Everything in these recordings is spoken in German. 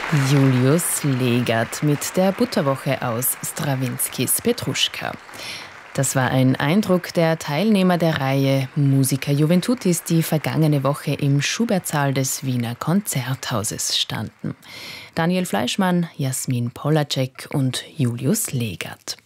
Julius Legert mit der Butterwoche aus Strawinskys Petruschka. Das war ein Eindruck der Teilnehmer der Reihe Musica Juventutis, die vergangene Woche im Schubertsaal des Wiener Konzerthauses standen. Daniel Fleischmann, Jasmin Polacek und Julius Legert.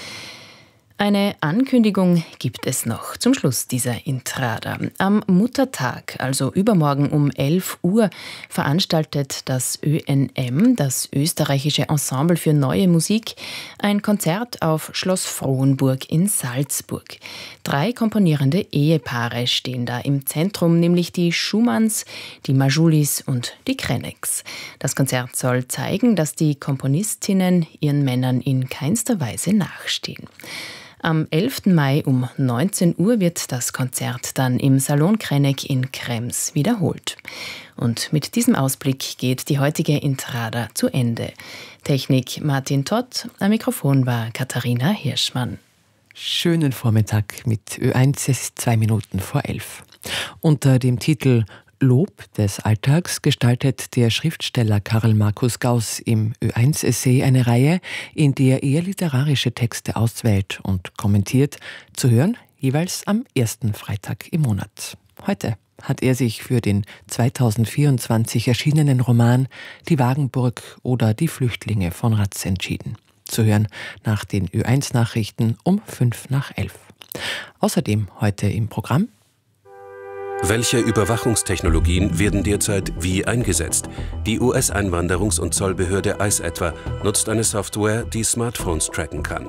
Eine Ankündigung gibt es noch zum Schluss dieser Intrada. Am Muttertag, also übermorgen um 11 Uhr, veranstaltet das ÖNM, das österreichische Ensemble für neue Musik, ein Konzert auf Schloss Frohnburg in Salzburg. 3 komponierende Ehepaare stehen da im Zentrum, nämlich die Schumanns, die Majulis und die Kreneks. Das Konzert soll zeigen, dass die Komponistinnen ihren Männern in keinster Weise nachstehen. Am 11. Mai um 19 Uhr wird das Konzert dann im Salon Krenek in Krems wiederholt. Und mit diesem Ausblick geht die heutige Intrada zu Ende. Technik Martin Todt, am Mikrofon war Katharina Hirschmann. Schönen Vormittag mit Ö1, es ist 2 Minuten vor 11. Unter dem Titel Lob des Alltags gestaltet der Schriftsteller Karl Markus Gauss im Ö1-Essay eine Reihe, in der er literarische Texte auswählt und kommentiert, zu hören jeweils am ersten Freitag im Monat. Heute hat er sich für den 2024 erschienenen Roman Die Wagenburg oder Die Flüchtlinge von Ratz entschieden. Zu hören nach den Ö1-Nachrichten um 11:05. Außerdem heute im Programm: Welche Überwachungstechnologien werden derzeit wie eingesetzt? Die US-Einwanderungs- und Zollbehörde ICE etwa nutzt eine Software, die Smartphones tracken kann.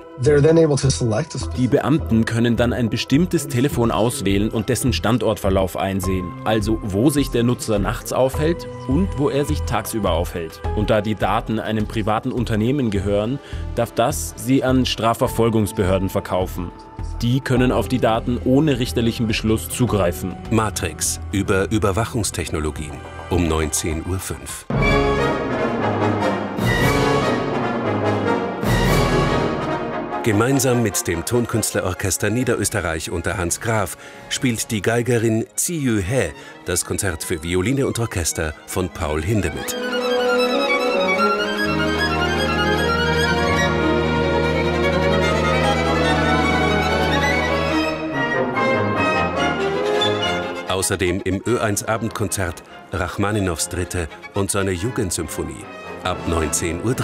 Die Beamten können dann ein bestimmtes Telefon auswählen und dessen Standortverlauf einsehen. Also wo sich der Nutzer nachts aufhält und wo er sich tagsüber aufhält. Und da die Daten einem privaten Unternehmen gehören, darf das sie an Strafverfolgungsbehörden verkaufen. Die können auf die Daten ohne richterlichen Beschluss zugreifen. Matrix über Überwachungstechnologien um 19:05 Uhr. Gemeinsam mit dem Tonkünstlerorchester Niederösterreich unter Hans Graf spielt die Geigerin Ziyu He das Konzert für Violine und Orchester von Paul Hindemith. Außerdem im Ö1-Abendkonzert Rachmaninows Dritte und seine Jugendsymphonie ab 19:30 Uhr.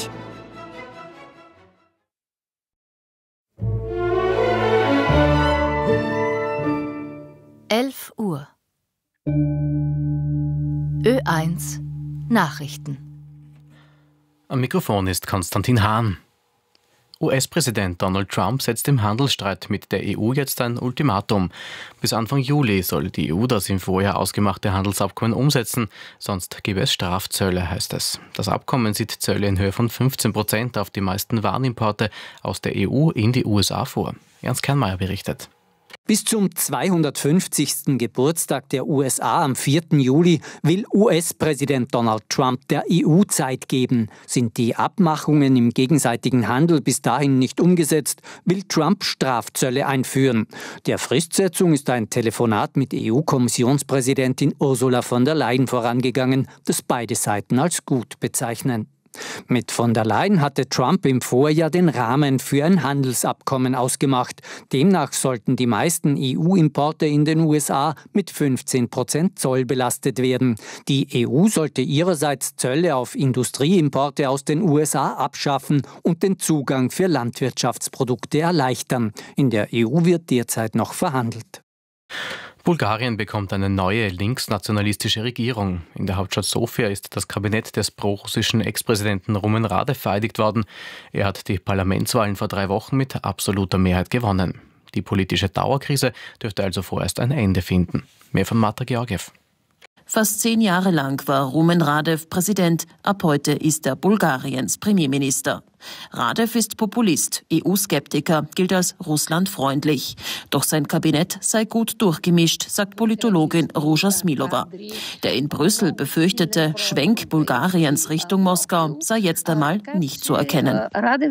11 Uhr. Ö1 Nachrichten. Am Mikrofon ist Konstantin Hahn. US-Präsident Donald Trump setzt im Handelsstreit mit der EU jetzt ein Ultimatum. Bis Anfang Juli soll die EU das im Vorjahr ausgemachte Handelsabkommen umsetzen, sonst gebe es Strafzölle, heißt es. Das Abkommen sieht Zölle in Höhe von 15% auf die meisten Warenimporte aus der EU in die USA vor. Ernst Kernmeier berichtet. Bis zum 250. Geburtstag der USA am 4. Juli will US-Präsident Donald Trump der EU Zeit geben. Sind die Abmachungen im gegenseitigen Handel bis dahin nicht umgesetzt, will Trump Strafzölle einführen. Der Fristsetzung ist ein Telefonat mit EU-Kommissionspräsidentin Ursula von der Leyen vorangegangen, das beide Seiten als gut bezeichnen. Mit von der Leyen hatte Trump im Vorjahr den Rahmen für ein Handelsabkommen ausgemacht. Demnach sollten die meisten EU-Importe in den USA mit 15% Zoll belastet werden. Die EU sollte ihrerseits Zölle auf Industrieimporte aus den USA abschaffen und den Zugang für Landwirtschaftsprodukte erleichtern. In der EU wird derzeit noch verhandelt. Bulgarien bekommt eine neue linksnationalistische Regierung. In der Hauptstadt Sofia ist das Kabinett des prorussischen Ex-Präsidenten Rumen Radev vereidigt worden. Er hat die Parlamentswahlen vor 3 Wochen mit absoluter Mehrheit gewonnen. Die politische Dauerkrise dürfte also vorerst ein Ende finden. Mehr von Marta Georgiev. Fast 10 Jahre lang war Rumen Radev Präsident. Ab heute ist er Bulgariens Premierminister. Radev ist Populist, EU-Skeptiker, gilt als russlandfreundlich. Doch sein Kabinett sei gut durchgemischt, sagt Politologin Ruža Smilova. Der in Brüssel befürchtete Schwenk Bulgariens Richtung Moskau sei jetzt einmal nicht zu erkennen.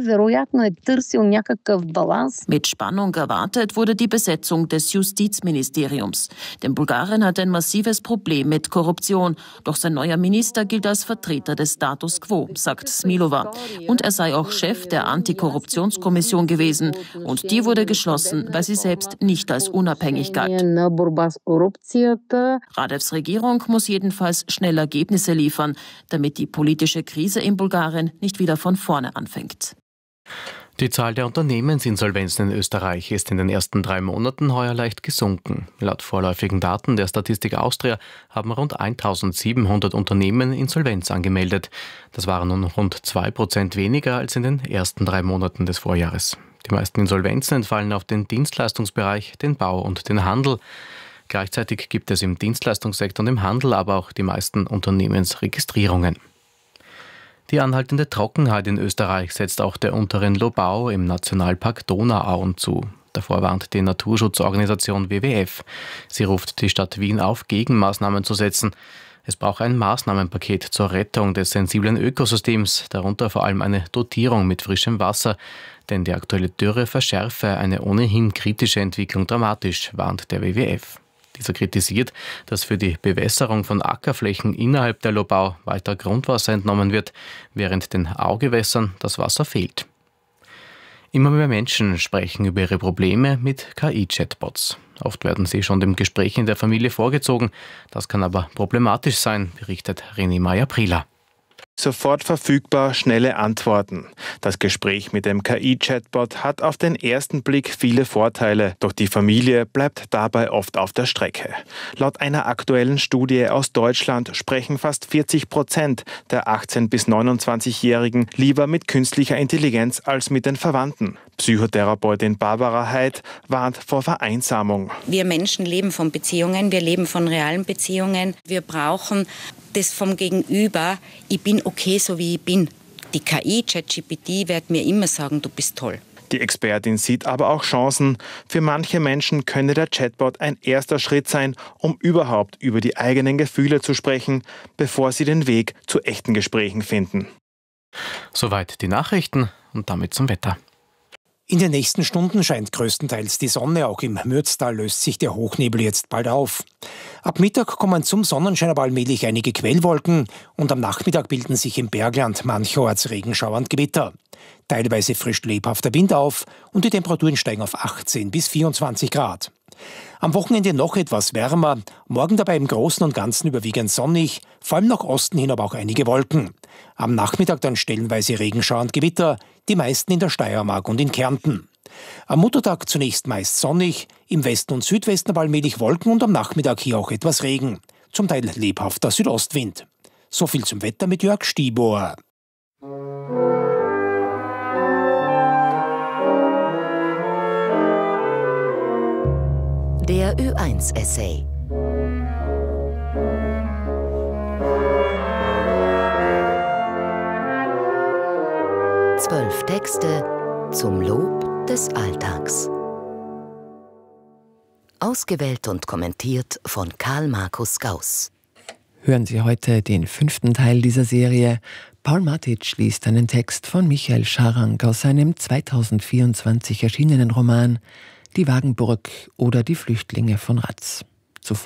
Mit Spannung erwartet wurde die Besetzung des Justizministeriums. Denn Bulgarien hat ein massives Problem mit Korruption. Doch sein neuer Minister gilt als Vertreter des Status quo, sagt Smilova. Und er sei auch Chef der Antikorruptionskommission gewesen. Und die wurde geschlossen, weil sie selbst nicht als unabhängig galt. Radevs Regierung muss jedenfalls schnell Ergebnisse liefern, damit die politische Krise in Bulgarien nicht wieder von vorne anfängt. Die Zahl der Unternehmensinsolvenzen in Österreich ist in den ersten 3 Monaten heuer leicht gesunken. Laut vorläufigen Daten der Statistik Austria haben rund 1700 Unternehmen Insolvenz angemeldet. Das waren nun rund 2% weniger als in den ersten 3 Monaten des Vorjahres. Die meisten Insolvenzen entfallen auf den Dienstleistungsbereich, den Bau und den Handel. Gleichzeitig gibt es im Dienstleistungssektor und im Handel aber auch die meisten Unternehmensregistrierungen. Die anhaltende Trockenheit in Österreich setzt auch der unteren Lobau im Nationalpark Donauauen zu. Davor warnt die Naturschutzorganisation WWF. Sie ruft die Stadt Wien auf, Gegenmaßnahmen zu setzen. Es braucht ein Maßnahmenpaket zur Rettung des sensiblen Ökosystems, darunter vor allem eine Dotierung mit frischem Wasser. Denn die aktuelle Dürre verschärfe eine ohnehin kritische Entwicklung dramatisch, warnt der WWF. Dieser kritisiert, dass für die Bewässerung von Ackerflächen innerhalb der Lobau weiter Grundwasser entnommen wird, während den Augewässern das Wasser fehlt. Immer mehr Menschen sprechen über ihre Probleme mit KI-Chatbots. Oft werden sie schon dem Gespräch in der Familie vorgezogen. Das kann aber problematisch sein, berichtet René Meyer-Prieler. Sofort verfügbar, schnelle Antworten. Das Gespräch mit dem KI-Chatbot hat auf den ersten Blick viele Vorteile, doch die Familie bleibt dabei oft auf der Strecke. Laut einer aktuellen Studie aus Deutschland sprechen fast 40% der 18- bis 29-Jährigen lieber mit künstlicher Intelligenz als mit den Verwandten. Psychotherapeutin Barbara Heid warnt vor Vereinsamung. Wir Menschen leben von Beziehungen, wir leben von realen Beziehungen. Wir brauchen das vom Gegenüber, ich bin okay, so wie ich bin. Die KI, ChatGPT, wird mir immer sagen, du bist toll. Die Expertin sieht aber auch Chancen. Für manche Menschen könne der Chatbot ein erster Schritt sein, um überhaupt über die eigenen Gefühle zu sprechen, bevor sie den Weg zu echten Gesprächen finden. Soweit die Nachrichten und damit zum Wetter. In den nächsten Stunden scheint größtenteils die Sonne, auch im Mürztal löst sich der Hochnebel jetzt bald auf. Ab Mittag kommen zum Sonnenschein aber allmählich einige Quellwolken und am Nachmittag bilden sich im Bergland mancherorts Regenschauer und Gewitter. Teilweise frischt lebhafter Wind auf und die Temperaturen steigen auf 18 bis 24 Grad. Am Wochenende noch etwas wärmer, morgen dabei im Großen und Ganzen überwiegend sonnig, vor allem nach Osten hin aber auch einige Wolken. Am Nachmittag dann stellenweise Regenschauer und Gewitter, die meisten in der Steiermark und in Kärnten. Am Muttertag zunächst meist sonnig, im Westen und Südwesten aber allmählich Wolken und am Nachmittag hier auch etwas Regen. Zum Teil lebhafter Südostwind. So viel zum Wetter mit Jörg Stiebohr. Der Ö1-Essay. Zwölf Texte zum Lob des Alltags. Ausgewählt und kommentiert von Karl Markus Gauss. Hören Sie heute den 5. Teil dieser Serie. Paul Matic liest einen Text von Michael Scharang aus seinem 2024 erschienenen Roman Die Wagenburg oder die Flüchtlinge von Ratz.